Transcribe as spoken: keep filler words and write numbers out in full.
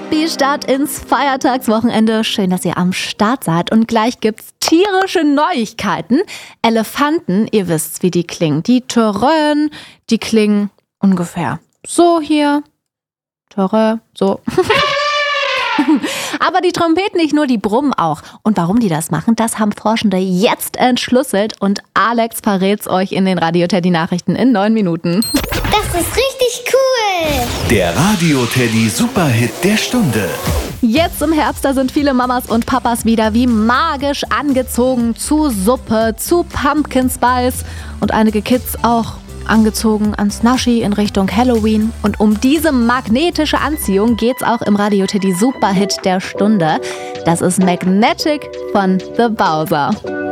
Happy Start ins Feiertagswochenende. Schön, dass ihr am Start seid. Und gleich gibt's tierische Neuigkeiten. Elefanten, ihr wisst, wie die klingen. Die Törön, die klingen ungefähr so hier. Törö, so. Aber die Trompeten nicht nur, die brummen auch. Und warum die das machen, das haben Forschende jetzt entschlüsselt. Und Alex verrät's euch in den Radio Teddy Nachrichten in neun Minuten. Das ist richtig cool. Der Radio Teddy Superhit der Stunde. Jetzt im Herbst, da sind viele Mamas und Papas wieder wie magisch angezogen zu Suppe, zu Pumpkin Spice und einige Kids auch angezogen ans Naschi in Richtung Halloween. Und um diese magnetische Anziehung geht's auch im Radio Teddy Superhit der Stunde. Das ist Magnetic von The Bowser.